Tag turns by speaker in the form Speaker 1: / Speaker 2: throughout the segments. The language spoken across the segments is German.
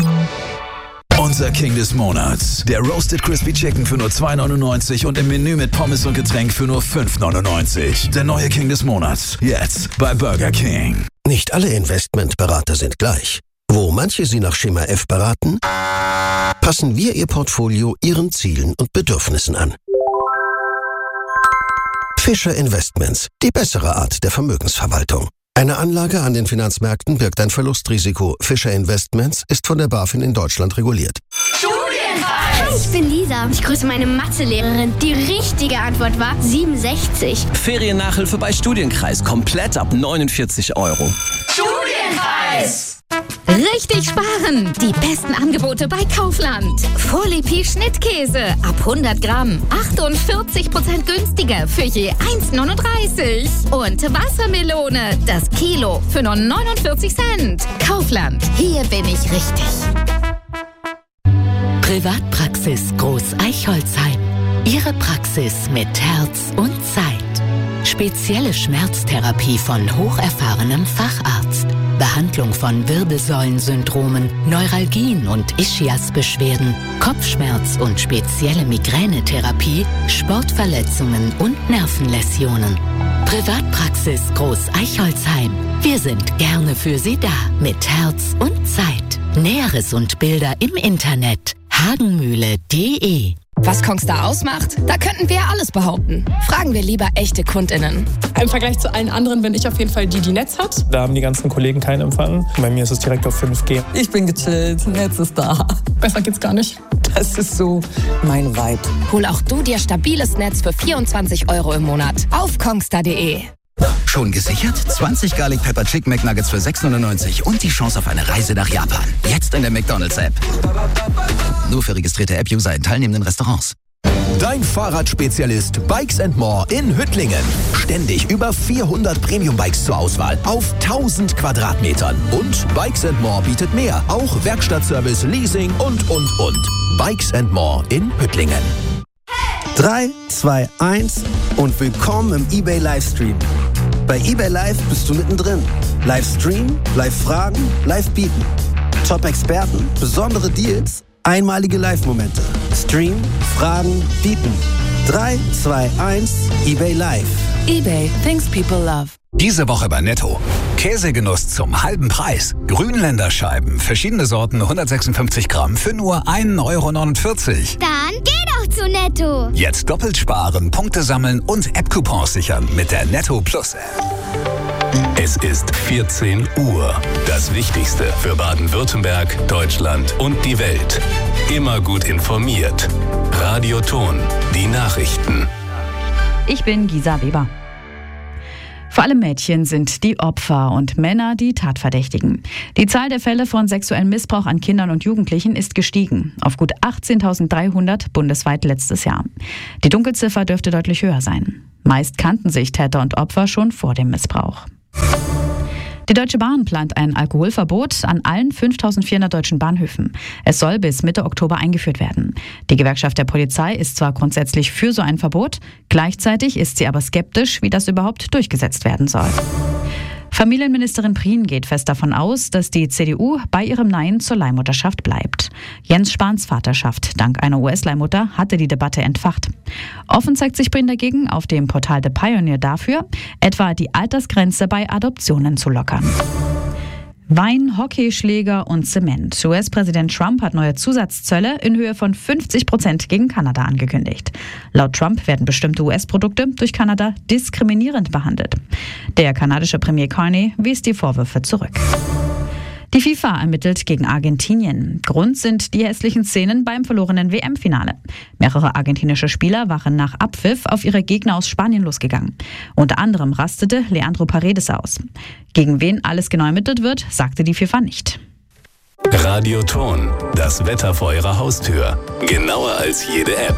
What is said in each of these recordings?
Speaker 1: Unser King des Monats. Der Roasted Crispy Chicken für nur $2,99 und im Menü mit Pommes und Getränk für nur $5,99. Der neue King des Monats. Jetzt bei Burger King.
Speaker 2: Nicht alle Investmentberater sind gleich. Wo manche Sie nach Schema F beraten, passen wir Ihr Portfolio Ihren Zielen und Bedürfnissen an. Fischer Investments, die bessere Art der Vermögensverwaltung. Eine Anlage an den Finanzmärkten birgt ein Verlustrisiko. Fischer Investments ist von der BaFin in Deutschland reguliert.
Speaker 3: Hi, ich bin Lisa. Ich grüße meine Mathelehrerin. Die richtige Antwort war 67.
Speaker 4: Feriennachhilfe bei Studienkreis. Komplett ab 49 €.
Speaker 5: Studienkreis! Richtig sparen! Die besten Angebote bei Kaufland. Vorlepi Schnittkäse ab 100 Gramm. 48% günstiger für je 1,39. Und Wassermelone, das Kilo für nur 49 Cent. Kaufland, hier bin ich richtig.
Speaker 6: Privatpraxis Groß-Eichholzheim. Ihre Praxis mit Herz und Zeit. Spezielle Schmerztherapie von hocherfahrenem Facharzt. Behandlung von Wirbelsäulensyndromen, Neuralgien und Ischiasbeschwerden, Kopfschmerz und spezielle Migränetherapie, Sportverletzungen und Nervenläsionen. Privatpraxis Groß-Eichholzheim. Wir sind gerne für Sie da mit Herz und Zeit. Näheres und Bilder im Internet hagenmühle.de.
Speaker 7: Was Kongstar ausmacht? Da könnten wir ja alles behaupten. Fragen wir lieber echte KundInnen.
Speaker 8: Im Vergleich zu allen anderen bin ich auf jeden Fall die Netz hat. Da haben die ganzen Kollegen keinen Empfang. Bei mir ist es direkt auf 5G.
Speaker 9: Ich bin gechillt, Netz ist da.
Speaker 8: Besser geht's gar nicht.
Speaker 9: Das ist so mein Vibe.
Speaker 7: Hol auch du dir stabiles Netz für 24 € im Monat auf kongstar.de.
Speaker 10: Schon gesichert? 20 Garlic Pepper Chicken McNuggets für $6,99 und die Chance auf eine Reise nach Japan. Jetzt in der McDonald's-App. Nur für registrierte App-User in teilnehmenden Restaurants.
Speaker 11: Dein Fahrradspezialist Bikes & More in Hüttlingen. Ständig über 400 Premium-Bikes zur Auswahl auf 1000 Quadratmetern. Und Bikes & More bietet mehr. Auch Werkstattservice, Leasing und. Bikes & More in Hüttlingen.
Speaker 12: 3, 2, 1 und willkommen im eBay Livestream. Bei eBay Live bist du mittendrin. Livestream, Live-Fragen, Live-Bieten. Top-Experten, besondere Deals, einmalige Live-Momente. Stream, Fragen, Bieten. 3, 2, 1, eBay Live.
Speaker 7: eBay, things people love.
Speaker 1: Diese Woche bei Netto. Käsegenuss zum halben Preis. Grünländerscheiben, verschiedene Sorten, 156 Gramm für nur €1,49.
Speaker 3: Dann geh doch zu Netto.
Speaker 1: Jetzt doppelt sparen, Punkte sammeln und App-Coupons sichern mit der Netto Plus App.
Speaker 13: Es ist 14 Uhr. Das Wichtigste für Baden-Württemberg, Deutschland und die Welt. Immer gut informiert. Radio Ton, die Nachrichten.
Speaker 14: Ich bin Gisa Weber. Vor allem Mädchen sind die Opfer und Männer die Tatverdächtigen. Die Zahl der Fälle von sexuellem Missbrauch an Kindern und Jugendlichen ist gestiegen. Auf gut 18.300 bundesweit letztes Jahr. Die Dunkelziffer dürfte deutlich höher sein. Meist kannten sich Täter und Opfer schon vor dem Missbrauch. Die Deutsche Bahn plant ein Alkoholverbot an allen 5.400 deutschen Bahnhöfen. Es soll bis Mitte Oktober eingeführt werden. Die Gewerkschaft der Polizei ist zwar grundsätzlich für so ein Verbot, gleichzeitig ist sie aber skeptisch, wie das überhaupt durchgesetzt werden soll. Familienministerin Prien geht fest davon aus, dass die CDU bei ihrem Nein zur Leihmutterschaft bleibt. Jens Spahns Vaterschaft dank einer US-Leihmutter hatte die Debatte entfacht. Offen zeigt sich Prien dagegen auf dem Portal The Pioneer dafür, etwa die Altersgrenze bei Adoptionen zu lockern. Wein, Hockeyschläger und Zement. US-Präsident Trump hat neue Zusatzzölle in Höhe von 50% gegen Kanada angekündigt. Laut Trump werden bestimmte US-Produkte durch Kanada diskriminierend behandelt. Der kanadische Premier Carney wies die Vorwürfe zurück. Die FIFA ermittelt gegen Argentinien. Grund sind die hässlichen Szenen beim verlorenen WM-Finale. Mehrere argentinische Spieler waren nach Abpfiff auf ihre Gegner aus Spanien losgegangen. Unter anderem rastete Leandro Paredes aus. Gegen wen alles genau ermittelt wird, sagte die FIFA nicht.
Speaker 13: Radio Ton, das Wetter vor Ihrer Haustür. Genauer als jede App.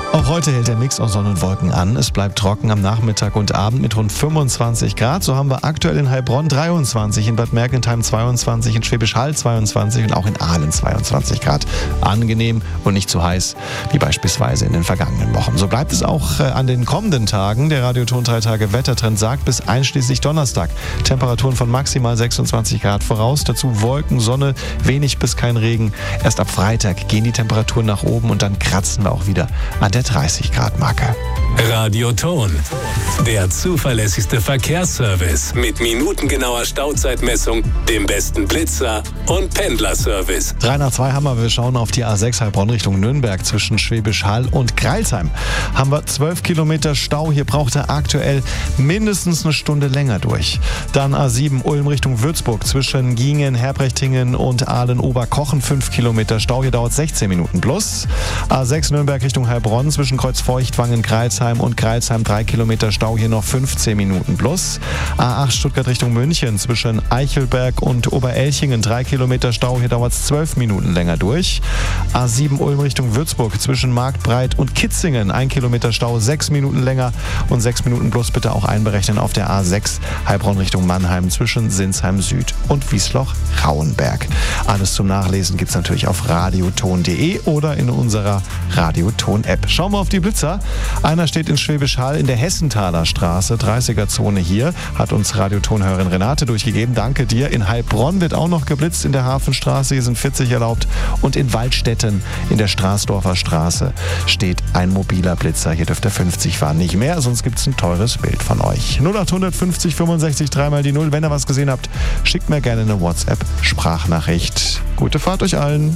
Speaker 15: Auch heute hält der Mix aus Sonne und Wolken an. Es bleibt trocken am Nachmittag und Abend mit rund 25 Grad. So haben wir aktuell in Heilbronn 23, in Bad Mergentheim 22, in Schwäbisch Hall 22 und auch in Aalen 22 Grad. Angenehm und nicht zu heiß, wie beispielsweise in den vergangenen Wochen. So bleibt es auch an den kommenden Tagen. Der Radioton 3 Tage Wettertrend sagt bis einschließlich Donnerstag Temperaturen von maximal 26 Grad voraus. Dazu Wolken, Sonne, wenig bis kein Regen. Erst ab Freitag gehen die Temperaturen nach oben und dann kratzen wir auch wieder an der 30 Grad Marke.
Speaker 13: Radioton, der zuverlässigste Verkehrsservice mit minutengenauer Stauzeitmessung, dem besten Blitzer und Pendlerservice.
Speaker 15: 3 nach 2 haben wir schauen auf die A6 Heilbronn Richtung Nürnberg zwischen Schwäbisch Hall und Greilsheim. Haben wir 12 Kilometer Stau, hier braucht er aktuell mindestens eine Stunde länger durch. Dann A7 Ulm Richtung Würzburg zwischen Giengen, Herbrechtinghen und Aalen-Oberkochen 5 Kilometer Stau, hier dauert 16 Minuten plus. A6 Nürnberg Richtung Heilbronn zwischen Kreuzfeuchtwangen, Greilsheim und Greilsheim 3 Kilometer Stau, hier noch 15 Minuten plus. A8 Stuttgart Richtung München zwischen Eichelberg und Oberelchingen 3 Kilometer Stau, hier dauert es 12 Minuten länger durch. A7 Ulm Richtung Würzburg zwischen Marktbreit und Kitzingen 1 Kilometer Stau, 6 Minuten länger und 6 Minuten plus bitte auch einberechnen auf der A6 Heilbronn Richtung Mannheim zwischen Sinsheim Süd und Wiesloch-Rauenberg. Alles zum Nachlesen gibt es natürlich auf radioton.de oder in unserer Radioton-App. Schauen wir auf die Blitzer. Einer steht in Schwäbisch Hall in der Hessenthaler Straße, 30er-Zone hier, hat uns Radiotonhörerin Renate durchgegeben. Danke dir. In Heilbronn wird auch noch geblitzt in der Hafenstraße, hier sind 40 erlaubt. Und in Waldstätten in der Straßdorfer Straße steht ein mobiler Blitzer. Hier dürft ihr 50 fahren, nicht mehr, sonst gibt es ein teures Bild von euch. 0800 50 65 3 mal die 0. Wenn ihr was gesehen habt, schickt mir gerne eine WhatsApp-Sprachnachricht. Gute Fahrt euch allen.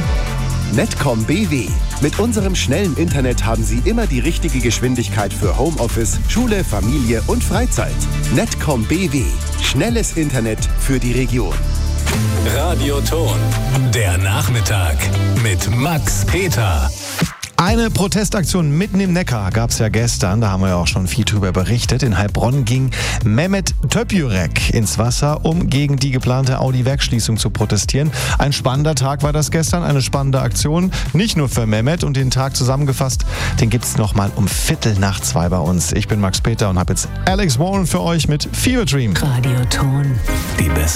Speaker 16: Netcom BW. Mit unserem schnellen Internet haben Sie immer die richtige Geschwindigkeit für Homeoffice, Schule, Familie und Freizeit. Netcom BW. Schnelles Internet für die Region.
Speaker 13: Radioton, der Nachmittag mit Max Peter.
Speaker 15: Eine Protestaktion mitten im Neckar gab es ja gestern, da haben wir ja auch schon viel drüber berichtet. In Heilbronn ging Mehmet Töpjürek ins Wasser, um gegen die geplante Audi-Werksschließung zu protestieren. Ein spannender Tag war das gestern, eine spannende Aktion, nicht nur für Mehmet. Und den Tag zusammengefasst, den gibt es nochmal um 1:15 bei uns. Ich bin Max Peter und habe jetzt Alex Warren für euch mit Fever Dream.
Speaker 6: Radioton.
Speaker 13: Die beste